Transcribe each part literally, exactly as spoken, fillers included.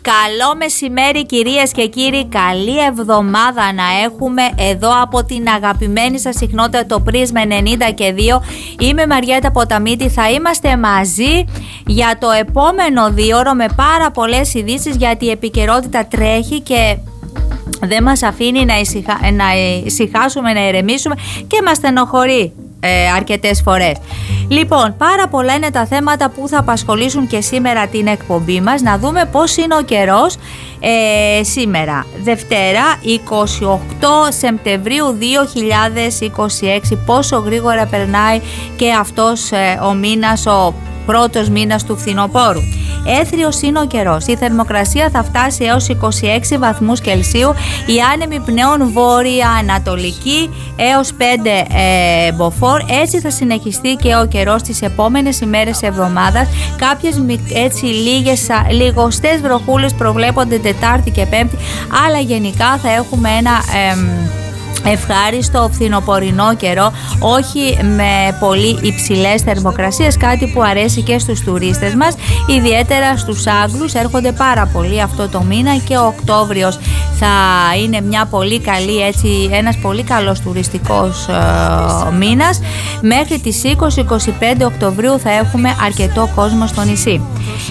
Καλό μεσημέρι κυρίες και κύριοι, καλή εβδομάδα να έχουμε εδώ από την αγαπημένη σας συχνότητα το Πρίσμα ενενήντα και δύο. Είμαι Μαριέτα Ποταμίτη, θα είμαστε μαζί για το επόμενο δίωρο με πάρα πολλές ειδήσεις, γιατί η επικαιρότητα τρέχει και δεν μας αφήνει να, ησυχα... να ησυχάσουμε, να ηρεμήσουμε και μας στενοχωρεί ε, αρκετές φορές. Λοιπόν, πάρα πολλά είναι τα θέματα που θα απασχολήσουν και σήμερα την εκπομπή μας. Να δούμε πώς είναι ο καιρός ε, σήμερα, Δευτέρα είκοσι οκτώ Σεπτεμβρίου δύο χιλιάδες είκοσι έξι. Πόσο γρήγορα περνάει και αυτός ε, ο μήνας, ο πρώτος μήνας του φθινοπόρου. Έθριος είναι ο καιρός. Η θερμοκρασία θα φτάσει έως είκοσι έξι βαθμούς Κελσίου. Η άνεμη πνέων βόρεια-ανατολική έως πέντε ε, μποφόρ. Έτσι θα συνεχιστεί και ο καιρός τις επόμενες ημέρες εβδομάδας. Κάποιες έτσι λίγες, λιγοστές βροχούλες προβλέπονται Τετάρτη και Πέμπτη, αλλά γενικά θα έχουμε ένα ε, ευχάριστο φθινοπορεινό καιρό, όχι με πολύ υψηλές θερμοκρασίες, κάτι που αρέσει και στους τουρίστες μας, ιδιαίτερα στους Άγγλους. Έρχονται πάρα πολύ αυτό το μήνα και ο Οκτώβριος θα είναι μια πολύ καλή, έτσι, ένας πολύ καλός τουριστικός ε, μήνας. Μέχρι τις είκοσι με είκοσι πέντε Οκτωβρίου θα έχουμε αρκετό κόσμο στο νησί.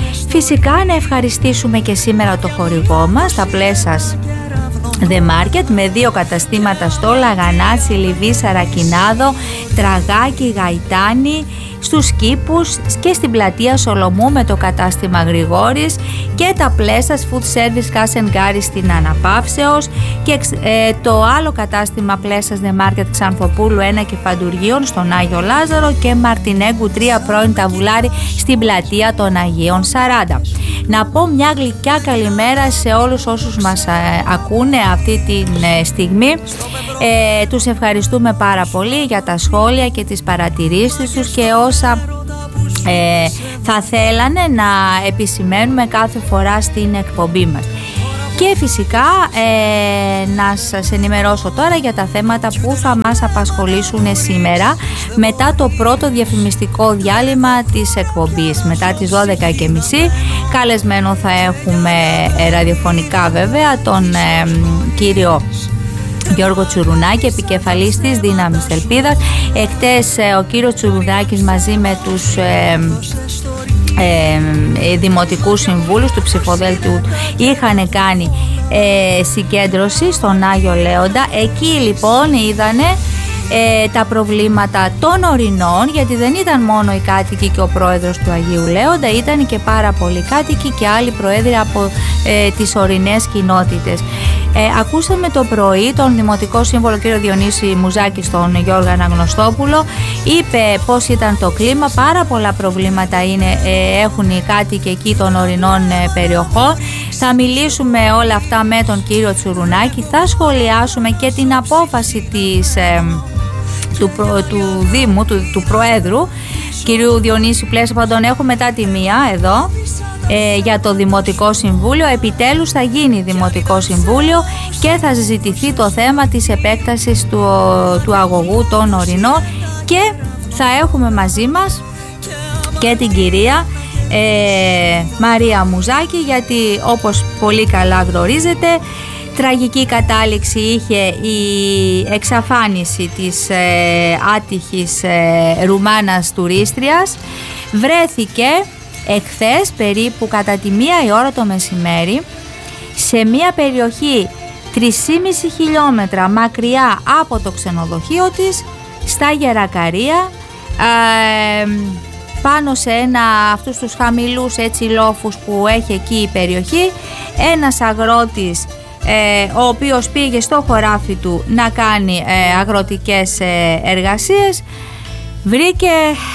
Φυσικά να ευχαριστήσουμε και σήμερα το χορηγό μας, τα Πλέσας The Market, με δύο καταστήματα στο Λαγανάτσι, Λιβύη, Σαρακινάδο, Τραγάκι, Γαϊτάνη, στους Κήπους και στην πλατεία Σολομού με το κατάστημα Γρηγόρης, και τα Πλέσας Food Service Κάσενγκάρη στην Αναπαύσεως και ε, το άλλο κατάστημα Πλέσας The Market Ξανθοπούλου ένα και Φαντουργίων στον Άγιο Λάζαρο και Μαρτινέγκου τρία πρώην Ταβουλάρη στην πλατεία των Αγίων σαράντα. Να πω μια γλυκιά καλημέρα σε όλους όσους μας ε, ακούνε αυτή τη ε, στιγμή. Ε, τους ευχαριστούμε πάρα πολύ για τα σχόλια και τις παρατηρήσεις τους και όσα ε, θα θέλανε να επισημαίνουμε κάθε φορά στην εκπομπή μας. Και φυσικά ε, να σας ενημερώσω τώρα για τα θέματα που θα μας απασχολήσουν σήμερα μετά το πρώτο διαφημιστικό διάλειμμα της εκπομπής. Μετά τις δώδεκα και μισή καλεσμένο θα έχουμε ε, ραδιοφωνικά βέβαια τον ε, κύριο Γιώργο Τσουρουνάκη, επικεφαλής της Δύναμης Ελπίδας. Εχτες ε, ο κύριος Τσουρουνάκης μαζί με τους ε, ε, δημοτικούς συμβούλους του ψηφοδέλτιου είχαν κάνει ε, συγκέντρωση στον Άγιο Λέοντα. Εκεί λοιπόν είδανε ε, τα προβλήματα των ορεινών, γιατί δεν ήταν μόνο οι κάτοικοι και ο πρόεδρος του Αγίου Λέοντα, ήταν και πάρα πολλοί κάτοικοι και άλλοι πρόεδροι από ε, τις ορεινές κοινότητες. Ε, ακούσαμε το πρωί τον Δημοτικό Σύμβολο κύριο Διονύση Μουζάκη, στον Γιώργο Αναγνωστόπουλο. Είπε πώς ήταν το κλίμα. Πάρα πολλά προβλήματα είναι, ε, έχουν οι κάτοικοι εκεί των ορεινών ε, περιοχών. Θα μιλήσουμε όλα αυτά με τον κύριο Τσουρουνάκη. Θα σχολιάσουμε και την απόφαση της, ε, του, προ, του Δήμου, του, του Προέδρου κύριου Διονύση Πλέσα, που τον έχουμε μετά τη μία εδώ. Ε, για το Δημοτικό Συμβούλιο. Επιτέλους θα γίνει Δημοτικό Συμβούλιο και θα συζητηθεί το θέμα της επέκτασης του, του αγωγού των ορεινών, και θα έχουμε μαζί μας και την κυρία ε, Μαρία Μουζάκη, γιατί όπως πολύ καλά γνωρίζετε, τραγική κατάληξη είχε η εξαφάνιση της ε, άτυχης ε, Ρουμάνας τουρίστριας. Βρέθηκε εχθές περίπου κατά τη μία η ώρα το μεσημέρι σε μια περιοχή τρία και μισό χιλιόμετρα μακριά από το ξενοδοχείο της στα Γερακαρία, ε, πάνω σε ένα αυτούς τους χαμηλούς έτσι λόφους που έχει εκεί η περιοχή. Ένας αγρότης ε, ο οποίος πήγε στο χωράφι του να κάνει ε, αγροτικές ε, εργασίες, βρήκε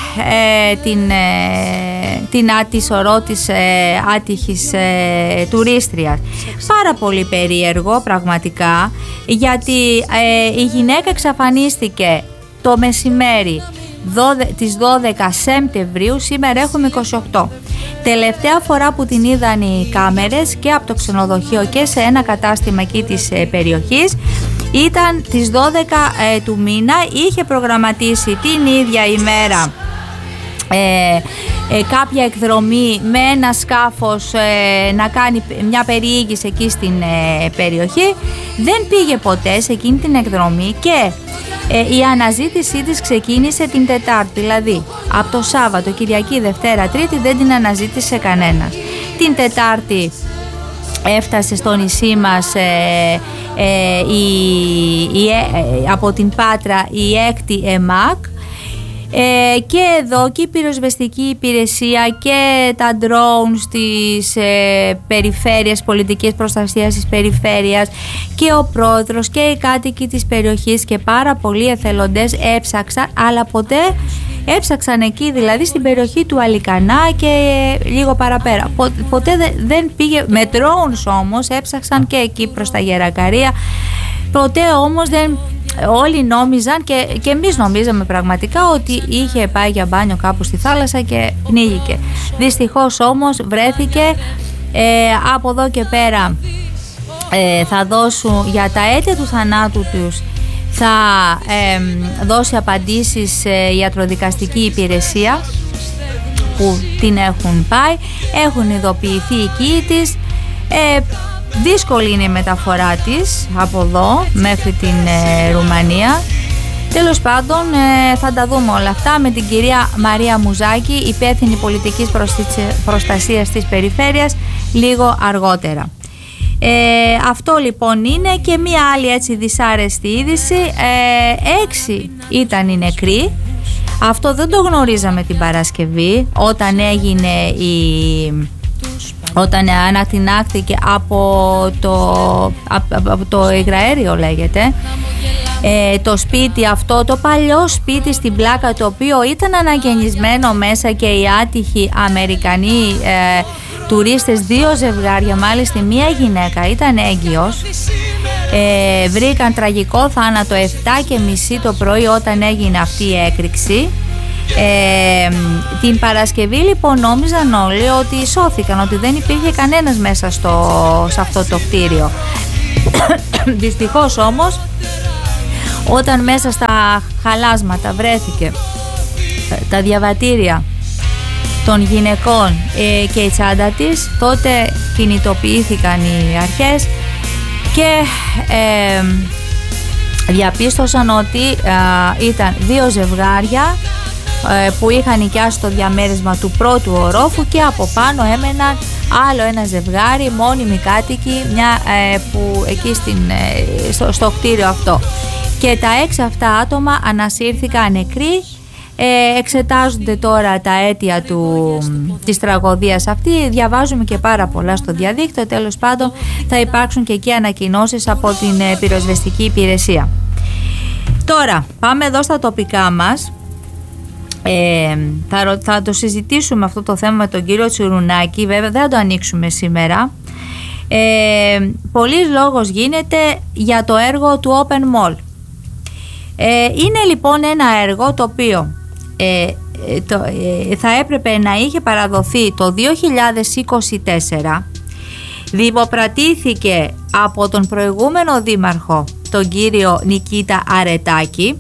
ε, την, ε, την άτισορό της ε, άτυχης ε, τουρίστριας. Πάρα πολύ περίεργο πραγματικά, γιατί ε, η γυναίκα εξαφανίστηκε το μεσημέρι της δώδεκα Σεπτεμβρίου, σήμερα έχουμε είκοσι οκτώ. Τελευταία φορά που την είδαν οι κάμερες και από το ξενοδοχείο και σε ένα κατάστημα εκεί της ε, περιοχής ήταν τις δώδεκα ε, του μήνα. Είχε προγραμματίσει την ίδια ημέρα Ε, ε, κάποια εκδρομή με ένα σκάφος ε, να κάνει μια περιήγηση εκεί στην ε, περιοχή. Δεν πήγε ποτέ σε εκείνη την εκδρομή και ε, η αναζήτησή της ξεκίνησε την Τετάρτη, δηλαδή από το Σάββατο, Κυριακή, Δευτέρα, Τρίτη δεν την αναζήτησε κανένας. Την Τετάρτη έφτασε στο νησί μας ε, ε, η, η, ε, από την Πάτρα η έκτη ΕΜΑΚ. Ε, και εδώ και η πυροσβεστική υπηρεσία και τα drones της ε, περιφέρειας, πολιτικής προστασίας της περιφέρειας και ο πρόεδρος και οι κάτοικοι της περιοχής και πάρα πολλοί εθελοντές έψαξαν, αλλά ποτέ έψαξαν εκεί, δηλαδή στην περιοχή του Αλικανά και λίγο παραπέρα. Ποτέ δεν πήγε, με drones όμως έψαξαν και εκεί προς τα Γερακαρία. Ποτέ όμως δεν, όλοι νόμιζαν και, και εμείς νομίζαμε πραγματικά ότι είχε πάει για μπάνιο κάπου στη θάλασσα και πνίγηκε. Δυστυχώς όμως βρέθηκε. ε, από εδώ και πέρα ε, θα δώσουν για τα αίτια του θανάτου τους, θα ε, δώσει απαντήσεις η ιατροδικαστική υπηρεσία που την έχουν πάει, έχουν ειδοποιηθεί οι οικοί της. ε, Δύσκολη είναι η μεταφορά της από εδώ μέχρι την ε, Ρουμανία. Τέλος πάντων ε, θα τα δούμε όλα αυτά με την κυρία Μαρία Μουζάκη, υπεύθυνη πολιτικής προστασίας της περιφέρειας, λίγο αργότερα. Ε, αυτό λοιπόν είναι. Και μία άλλη έτσι δυσάρεστη είδηση. ε, Έξι ήταν οι νεκροί. Αυτό δεν το γνωρίζαμε την Παρασκευή όταν έγινε η... όταν ανατινάχθηκε από το, από το υγραέριο λέγεται, ε, το σπίτι αυτό, το παλιό σπίτι στην Πλάκα, το οποίο ήταν αναγεννισμένο μέσα και οι άτυχοι Αμερικανοί ε, τουρίστες, δύο ζευγάρια, μάλιστα μία γυναίκα ήταν έγκυος, ε, βρήκαν τραγικό θάνατο επτά και μισή το πρωί όταν έγινε αυτή η έκρηξη. Ε, την Παρασκευή λοιπόν νόμιζαν όλοι ότι σώθηκαν, ότι δεν υπήρχε κανένας μέσα στο, σε αυτό το κτίριο. Δυστυχώς όμως όταν μέσα στα χαλάσματα βρέθηκε τα διαβατήρια των γυναικών ε, και η τσάντα της, τότε κινητοποιήθηκαν οι αρχές και ε, διαπίστωσαν ότι ε, ήταν δύο ζευγάρια που είχαν νοικιάσει το διαμέρισμα του πρώτου ορόφου και από πάνω έμεναν άλλο ένα ζευγάρι, μόνιμοι κάτοικοι, μια, ε, που εκεί στην, ε, στο, στο κτίριο αυτό. Και τα έξι αυτά άτομα ανασύρθηκαν νεκροί. Ε, εξετάζονται τώρα τα αίτια του, της τραγωδίας αυτή. Διαβάζουμε και πάρα πολλά στο διαδίκτυο. Τέλος πάντων θα υπάρξουν και εκεί ανακοινώσεις από την ε, πυροσβεστική υπηρεσία. Τώρα πάμε εδώ στα τοπικά μας. Ε, θα, θα το συζητήσουμε αυτό το θέμα με τον κύριο Τσουρουνάκη. Βέβαια δεν θα το ανοίξουμε σήμερα. ε, Πολύς λόγος γίνεται για το έργο του Open Mall. ε, Είναι λοιπόν ένα έργο το οποίο ε, το, ε, θα έπρεπε να είχε παραδοθεί το δύο χιλιάδες είκοσι τέσσερα. Δημοπρατήθηκε από τον προηγούμενο δήμαρχο, τον κύριο Νικήτα Αρετάκη.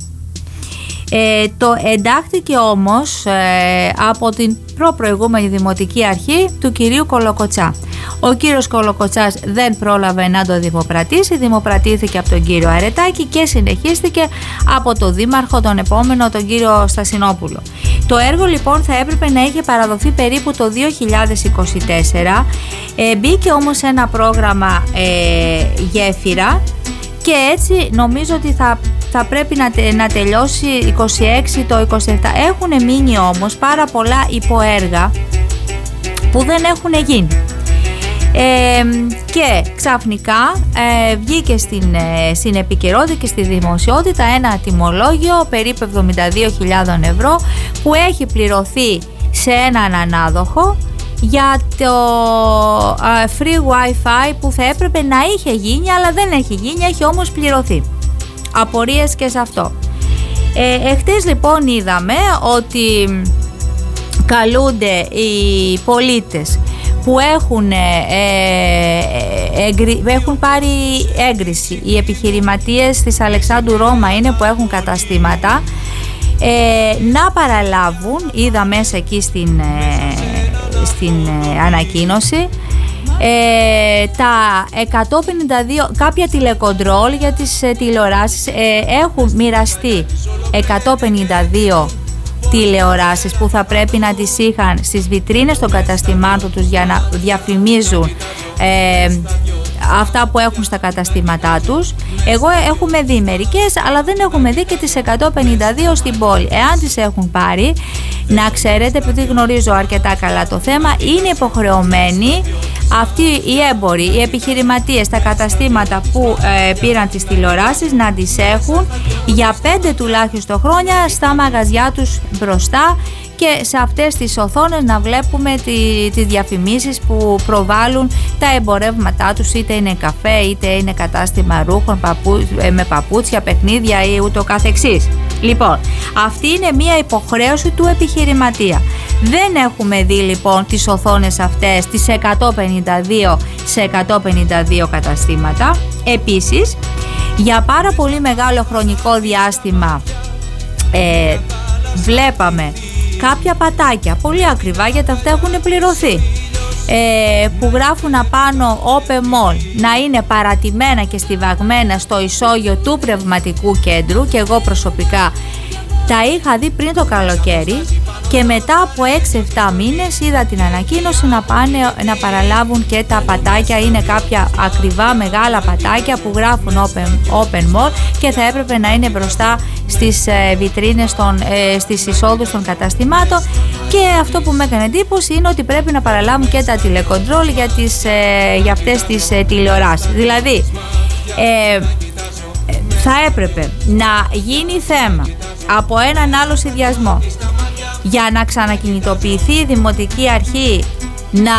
Ε, το εντάχθηκε όμως ε, από την προπροηγούμενη δημοτική αρχή του κυρίου Κολοκοτσά. Ο κύριος Κολοκοτσάς δεν πρόλαβε να το δημοπρατήσει, δημοπρατήθηκε από τον κύριο Αρετάκη και συνεχίστηκε από το δήμαρχο τον επόμενο, τον κύριο Στασινόπουλο. Το έργο λοιπόν θα έπρεπε να είχε παραδοθεί περίπου το δύο χιλιάδες είκοσι τέσσερα, ε, μπήκε όμως σε ένα πρόγραμμα ε, γέφυρα και έτσι νομίζω ότι θα, θα πρέπει να, τε, να τελειώσει είκοσι έξι το είκοσι επτά. Έχουν μείνει όμως πάρα πολλά υποέργα που δεν έχουν γίνει. Ε, και ξαφνικά ε, βγήκε στην, ε, στην επικαιρότητα και στη δημοσιότητα ένα τιμολόγιο περίπου εβδομήντα δύο χιλιάδες ευρώ που έχει πληρωθεί σε έναν ανάδοχο για το ε, free wifi που θα έπρεπε να είχε γίνει, αλλά δεν έχει γίνει, έχει όμως πληρωθεί. Απορίες και σε αυτό. Ε, εχθές λοιπόν είδαμε ότι καλούνται οι πολίτες που έχουν, ε, ε, εγκρι, έχουν πάρει έγκριση, οι επιχειρηματίες της Αλεξάνδρου Ρώμα είναι που έχουν καταστήματα, ε, να παραλάβουν, είδα μέσα εκεί στην, ε, στην ε, ανακοίνωση, Ε, τα εκατόν πενήντα δύο, κάποια τηλεκοντρόλ για τις ε, τηλεοράσεις, ε, έχουν μοιραστεί εκατόν πενήντα δύο τηλεοράσεις που θα πρέπει να τις είχαν στις βιτρίνες των καταστημάτων τους για να διαφημίζουν ε, αυτά που έχουν στα καταστήματά τους. Εγώ έχουμε δει μερικές, αλλά δεν έχουμε δει και τις εκατόν πενήντα δύο στην πόλη. Εάν τις έχουν πάρει, να ξέρετε, επειδή γνωρίζω αρκετά καλά το θέμα, είναι υποχρεωμένοι αυτοί οι έμποροι, οι επιχειρηματίες, τα καταστήματα που ε, πήραν τις τηλεοράσεις να τις έχουν για πέντε τουλάχιστον χρόνια στα μαγαζιά τους μπροστά, και σε αυτές τις οθόνες να βλέπουμε τη, τις διαφημίσεις που προβάλλουν τα εμπορεύματά τους, είτε είναι καφέ είτε είναι κατάστημα ρούχων παπού, με παπούτσια, παιχνίδια ή ούτω καθεξής. Λοιπόν, αυτή είναι μία υποχρέωση του επιχειρηματία. Δεν έχουμε δει λοιπόν τις οθόνες αυτές, τις εκατόν πενήντα δύο σε εκατόν πενήντα δύο καταστήματα. Επίσης, για πάρα πολύ μεγάλο χρονικό διάστημα ε, βλέπαμε κάποια πατάκια, πολύ ακριβά, γιατί αυτά έχουν πληρωθεί, ε, που γράφουν απάνω Open Mall, να είναι παρατημένα και στιβαγμένα στο ισόγειο του πνευματικού κέντρου, και εγώ προσωπικά τα είχα δει πριν το καλοκαίρι, και μετά από έξι εφτά μήνες είδα την ανακοίνωση να πάνε να παραλάβουν και τα πατάκια. Είναι κάποια ακριβά μεγάλα πατάκια που γράφουν Open, open Mall και θα έπρεπε να είναι μπροστά στις ε, βιτρίνες των, ε, στις εισόδους των καταστημάτων. Και αυτό που με έκανε εντύπωση είναι ότι πρέπει να παραλάβουν και τα τηλεκοντρόλ για, τις, ε, για αυτές τις ε, τηλεοράσεις. Δηλαδή ε, θα έπρεπε να γίνει θέμα από έναν άλλο συνδυασμό για να ξανακινητοποιηθεί η Δημοτική Αρχή να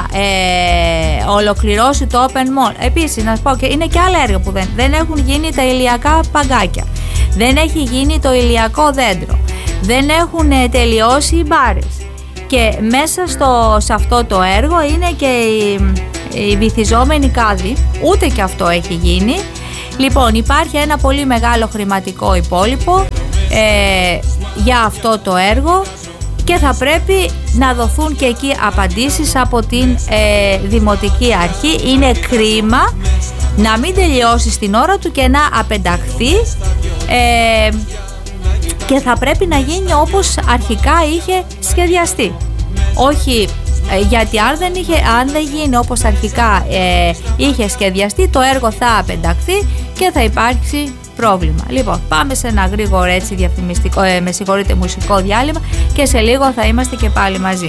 ε, ολοκληρώσει το Open Mall. Επίσης, να σας πω, και είναι και άλλα έργα που δεν, δεν έχουν γίνει, τα ηλιακά παγκάκια, δεν έχει γίνει το ηλιακό δέντρο, δεν έχουν ε, τελειώσει οι μπάρες, και μέσα στο, σε αυτό το έργο είναι και η, η βυθιζόμενη κάδη, ούτε και αυτό έχει γίνει. Λοιπόν, υπάρχει ένα πολύ μεγάλο χρηματικό υπόλοιπο ε, για αυτό το έργο, και θα πρέπει να δοθούν και εκεί απαντήσεις από την ε, Δημοτική Αρχή. Είναι κρίμα να μην τελειώσει στην ώρα του και να απενταχθεί, ε, και θα πρέπει να γίνει όπως αρχικά είχε σχεδιαστεί. Όχι, ε, γιατί αν δεν, είχε, αν δεν γίνει όπως αρχικά ε, είχε σχεδιαστεί, το έργο θα απενταχθεί και θα υπάρξει πρόβλημα. Λοιπόν, πάμε σε ένα γρήγορο έτσι διαφημιστικό, ε, με συγχωρείτε, μουσικό διάλειμμα, και σε λίγο θα είμαστε και πάλι μαζί.